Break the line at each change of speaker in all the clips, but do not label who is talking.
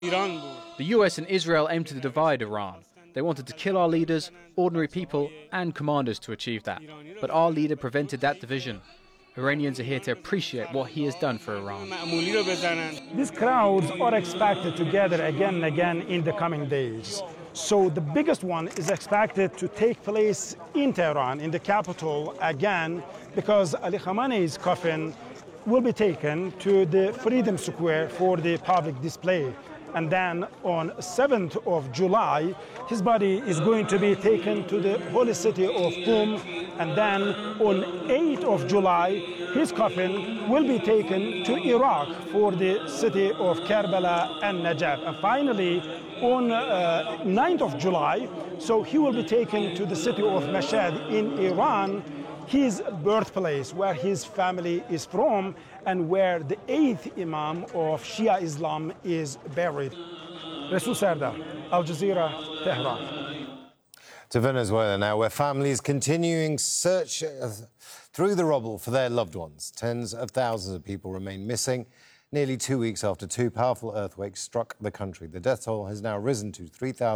The US and Israel aim to divide Iran. They wanted to kill our leaders, ordinary people, and commanders to achieve that. But our leader prevented that division. Iranians are here to appreciate what he has done for Iran.
These crowds are expected to gather again and again in the coming days. So the biggest one is expected to take place in Tehran, in the capital again, because Ali Khamenei's coffin will be taken to the Freedom Square for the public display. And then on 7th of July, his body is going to be taken to the holy city of Qom. And then on 8th of July, his coffin will be taken to Iraq for the city of Karbala and Najaf. And finally, on 9th of July, so he will be taken to the city of Mashhad in Iran, his birthplace, where his family is from, and where the 8th Imam of Shia Islam is buried. Rasul Sardar, Al Jazeera, Tehran.
To Venezuela now, where families continuing search through the rubble for their loved ones. Tens of thousands of people remain missing nearly 2 weeks after two powerful earthquakes struck the country. The death toll has now risen to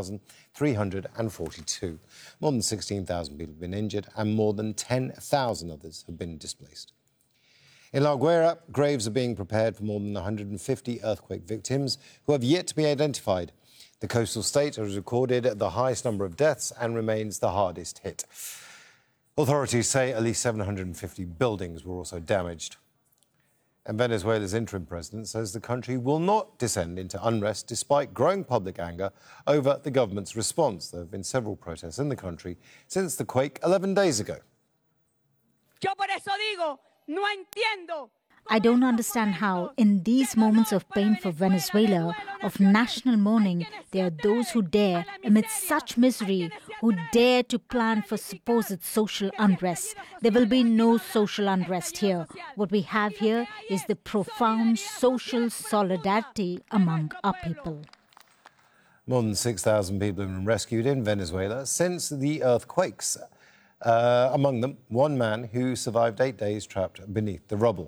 3,342. More than 16,000 people have been injured and more than 10,000 others have been displaced. In La Guaira, graves are being prepared for more than 150 earthquake victims who have yet to be identified. The coastal state has recorded the highest number of deaths and remains the hardest hit. Authorities say at least 750 buildings were also damaged. And Venezuela's interim president says the country will not descend into unrest despite growing public anger over the government's response. There have been several protests in the country since the quake 11 days ago.
I don't understand how, in these moments of pain for Venezuela, of national mourning, there are those who dare, amidst such misery, who dare to plan for supposed social unrest. There will be no social unrest here. What we have here is the profound social solidarity among our people.
More than 6,000 people have been rescued in Venezuela since the earthquakes. Among them, one man who survived 8 days trapped beneath the rubble.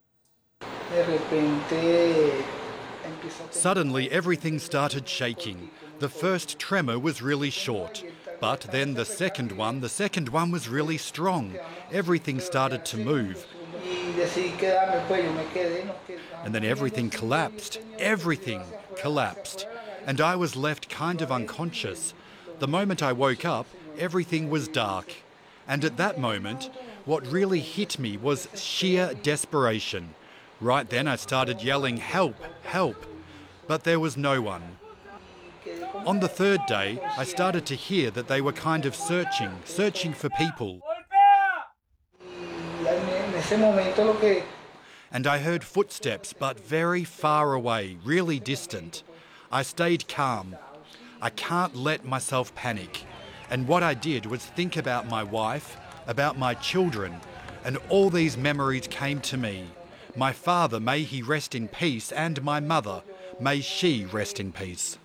Suddenly, everything started shaking. The first tremor was really short, but then the second one was really strong. Everything started to move. And then everything collapsed. Everything collapsed. And I was left kind of unconscious. The moment I woke up, everything was dark. And at that moment, what really hit me was sheer desperation. Right then I started yelling, "Help, help!" But there was no one. On the third day, I started to hear that they were kind of searching for people. And I heard footsteps, but very far away, really distant. I stayed calm. I can't let myself panic. And what I did was think about my wife, about my children, and all these memories came to me. My father, may he rest in peace, and my mother, may she rest in peace.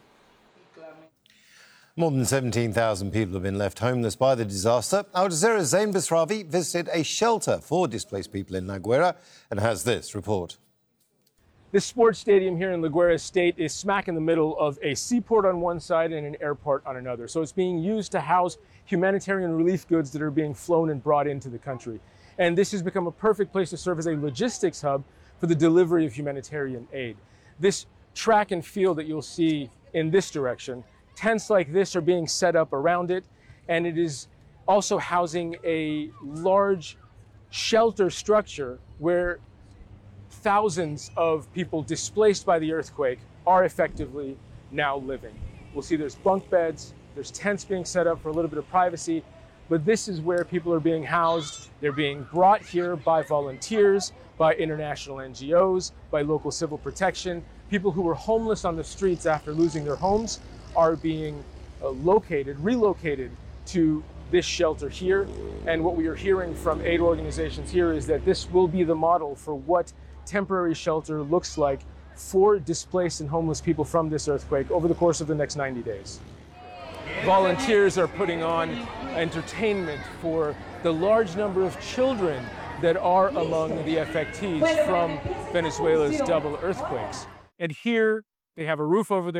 More than 17,000 people have been left homeless by the disaster. Al Jazeera's Zain Bisravi visited a shelter for displaced people in La Guaira and has this report.
This sports stadium here in La Guaira State is smack in the middle of a seaport on one side and an airport on another. So it's being used to house humanitarian relief goods that are being flown and brought into the country. And this has become a perfect place to serve as a logistics hub for the delivery of humanitarian aid. This track and field that you'll see in this direction, tents like this are being set up around it, and it is also housing a large shelter structure where thousands of people displaced by the earthquake are effectively now living. We'll see there's bunk beds, there's tents being set up for a little bit of privacy, but this is where people are being housed. They're being brought here by volunteers, by international NGOs, by local civil protection. People who were homeless on the streets after losing their homes are being relocated to this shelter here. And what we are hearing from aid organizations here is that this will be the model for what temporary shelter looks like for displaced and homeless people from this earthquake over the course of the next 90 days. Volunteers are putting on entertainment for the large number of children that are among the affectees from Venezuela's double earthquakes. And here they have a roof over their